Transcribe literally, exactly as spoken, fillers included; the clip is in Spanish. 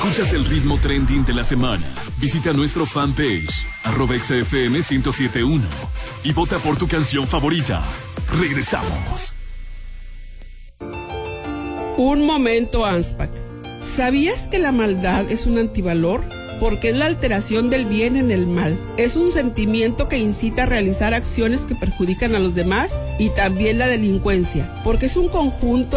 escuchas el ritmo trending de la semana, visita nuestro fanpage, arroba X F M ciento siete punto uno, y vota por tu canción favorita. Regresamos. Un momento, Anspac. ¿Sabías que la maldad es un antivalor? Porque es la alteración del bien en el mal. Es un sentimiento que incita a realizar acciones que perjudican a los demás y también la delincuencia, porque es un conjunto